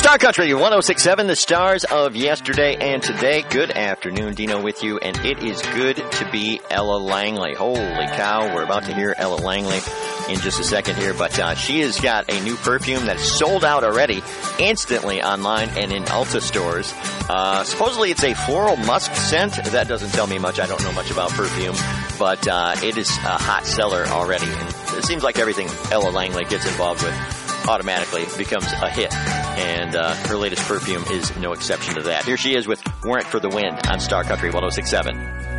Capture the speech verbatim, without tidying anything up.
Star Country one oh six point seven, the stars of yesterday and today. Good afternoon, Dino with you, and it is good to be Ella Langley. Holy cow, we're about to hear Ella Langley in just a second here, but uh, she has got a new perfume that's sold out already instantly online and in Ulta stores. Uh, supposedly it's a floral musk scent. That doesn't tell me much. I don't know much about perfume, but uh, it is a hot seller already, and it seems like everything Ella Langley gets involved with automatically becomes a hit, and uh, her latest perfume is no exception to that. Here she is with Warrant for the Wind on Star Country one oh six point seven.